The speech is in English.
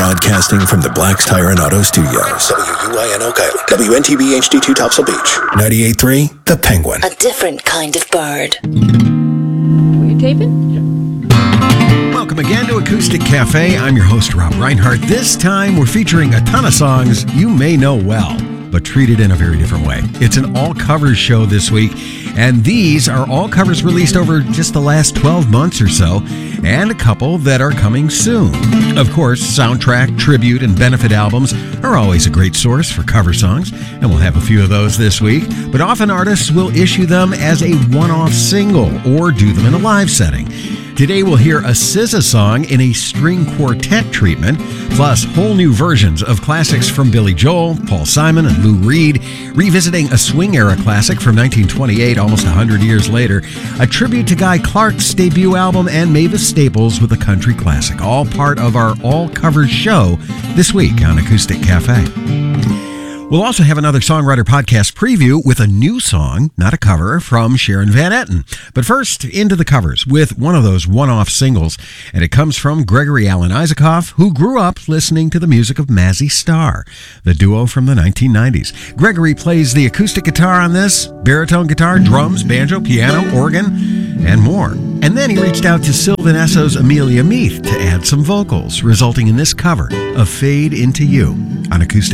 broadcasting from the Black's Tire and Auto Studios. WUIN Oak Island. WNTB HD2 Topsail Beach. 98.3 The Penguin. A different kind of bird. Were you taping? Welcome again to Acoustic Cafe. I'm your host, Rob Reinhardt. This time, we're featuring a ton of songs you may know well, but treated in a very different way. It's an all-covers show this week, and these are all covers released over just the last 12 months or so, and a couple that are coming soon. Of course, soundtrack, tribute, and benefit albums are always a great source for cover songs, and we'll have a few of those this week, but often artists will issue them as a one-off single or do them in a live setting. Today we'll hear a SZA song in a string quartet treatment, plus whole new versions of classics from Billy Joel, Paul Simon, and Lou Reed, revisiting a swing-era classic from 1928, almost 100 years later, a tribute to Guy Clark's debut album, and Mavis Staples with a country classic, all part of our all-covers show this week on Acoustic Cafe. We'll also have another Songwriter Podcast preview with a new song, not a cover, from Sharon Van Etten. But first, into the covers with one of those one-off singles, and it comes from Gregory Alan Isakov, who grew up listening to the music of Mazzy Star, the duo from the 1990s. Gregory plays the acoustic guitar on this, baritone guitar, drums, banjo, piano, organ, and more. And then he reached out to Sylvan Esso's Amelia Meath to add some vocals, resulting in this cover of Fade Into You on Acoustic